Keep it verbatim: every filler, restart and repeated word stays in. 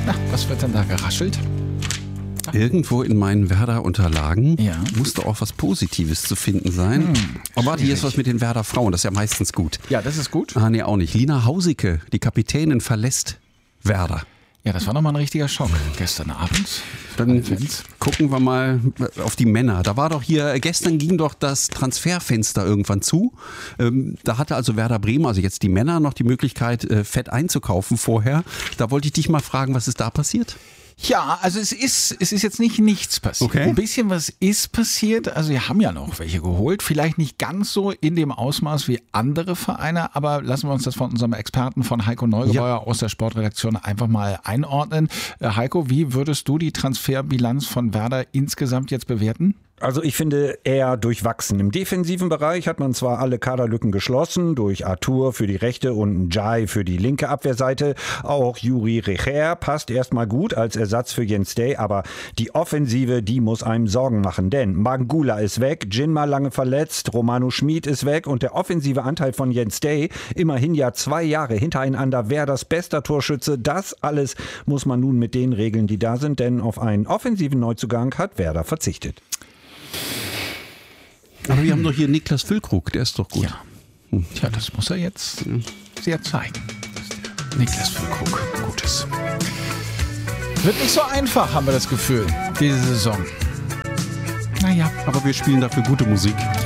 Na, was wird denn da geraschelt? Irgendwo in meinen Werder-Unterlagen Ja. musste auch was Positives zu finden sein. Hm, Aber warte, hier ist schwierig. was mit den Werder-Frauen, das ist ja meistens gut. Ja, das ist gut. Ah, nee, auch nicht. Lina Hausicke, die Kapitänin, verlässt Werder. Ja, das war nochmal ein richtiger Schock gestern Abend. Dann Fans. gucken wir mal auf die Männer. Da war doch hier, gestern ging doch das Transferfenster irgendwann zu. Ähm, da hatte also Werder Bremen, also jetzt die Männer, noch die Möglichkeit, äh, Fett einzukaufen vorher. Da wollte ich dich mal fragen, was ist da passiert? Ja, also es ist, es ist jetzt nicht nichts passiert. Okay. Ein bisschen was ist passiert. Also wir haben ja noch welche geholt. Vielleicht nicht ganz so in dem Ausmaß wie andere Vereine, aber lassen wir uns das von unserem Experten von Heiko Neugebauer Ja. aus der Sportredaktion einfach mal einordnen. Äh, Heiko, wie würdest du die Transferbilanz von Werder insgesamt jetzt bewerten? Also ich finde eher durchwachsen. Im defensiven Bereich hat man zwar alle Kaderlücken geschlossen, durch Arthur für die rechte und Njai für die linke Abwehrseite. Auch Juri Recher passt erstmal gut als Ersatz für Jens Day, aber die Offensive, die muss einem Sorgen machen, denn Mangula ist weg, Jinma lange verletzt, Romano Schmid ist weg und der offensive Anteil von Jens Day, immerhin ja zwei Jahre hintereinander Werders bester Torschütze, das alles muss man nun mit den Regeln, die da sind, denn auf einen offensiven Neuzugang hat Werder verzichtet. Aber wir haben doch hier Niklas Füllkrug, der ist doch gut. Ja. Tja, das muss er jetzt sehr zeigen. Niklas Füllkrug, Gutes. Wird nicht so einfach, haben wir das Gefühl, diese Saison. Naja. Aber wir spielen dafür gute Musik.